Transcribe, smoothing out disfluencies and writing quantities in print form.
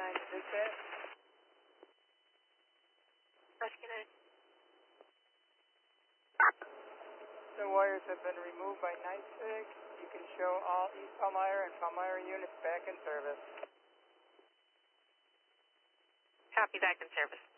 9 to dispatch. Rescue 9. The wires have been removed by NYSEG. You can show all East Palmyra and Palmyra units back in service. Copy, back in service.